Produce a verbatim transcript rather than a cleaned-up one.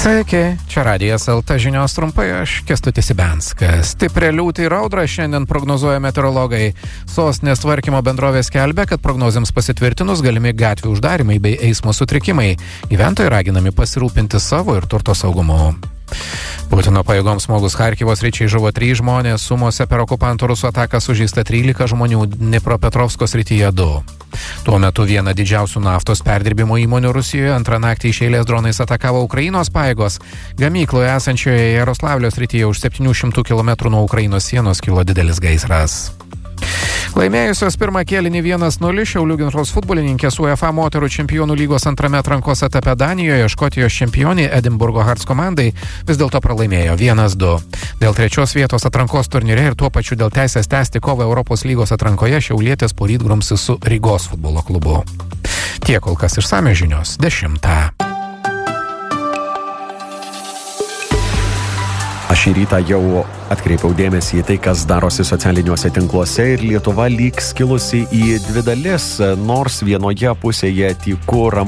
Sveiki, čia Radijas L T žinios trumpai, aš Kęstutis Ibenskas. Stiprią liūtį ir audrą šiandien prognozuoja meteorologai. Sostinės tvarkymo bendrovė skelbia, kad prognozėms pasitvirtinus galimi gatvių uždarimai bei eismo sutrikimai. Gyventojai raginami pasirūpinti savo ir turto saugumu. Putino pajėgoms smogus Charkivo sričiai žuvo trys žmonės, Sumose per okupantų rusų ataką sužeista trylika žmonių, Dnipropetrovsko srityje du. Tuo metu viena didžiausių naftos perdirbimo įmonių Rusijoje antrą naktį iš eilės dronais atakavo Ukrainos pajėgos. Gamykloje esančioje Jaroslavlio srityje už septynių šimtų kilometrų nuo Ukrainos sienos kilo didelis gaisras. Laimėjusios pirmą kėlinį vienas nulis Šiaulių Ginčos futbolininkės UEFA moterų čempionų lygos antrame atrankos etape Danijoje Škotijos čempionė Edinburgo Hearts komandai vis dėlto pralaimėjo vienas du. Dėl trečios vietos atrankos turnyre ir tuo pačiu dėl teisės tęsti kovą Europos lygos atrankoje šiaulietės poryt grumsis su Rygos futbolo klubu. Tiek kol kas išsamios žinios dešimtą. Aš šį rytą jau atkreipiau dėmesį į tai, kas darosi socialiniuose tinkluose ir Lietuva lyg skilusi į dvi dalis, nors vienoje pusėje tyku ramu